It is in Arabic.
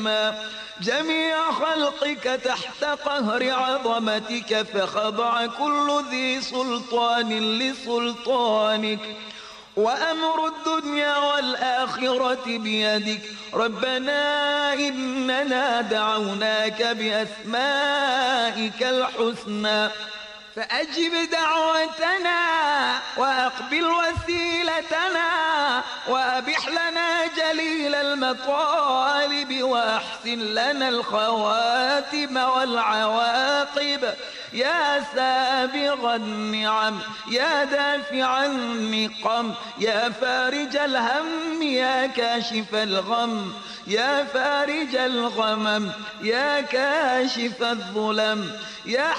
حكيما. جميع خلقك تحت قهر عظمتك، فخضع كل ذي سلطان لسلطانك، وأمر الدنيا والآخرة بيدك. ربنا إننا دعوناك بأسمائك الحسنى فأجب دعوتنا وأقبل وسيلتنا، وأبح لنا جليل المطالب، وأحسن لنا الخواتم والعواقب. يا سابغ النعم، يا دافع النقم، يا فارج الهم، يا كاشف الغم، يا فارج الغمم، يا كاشف الظلم، يا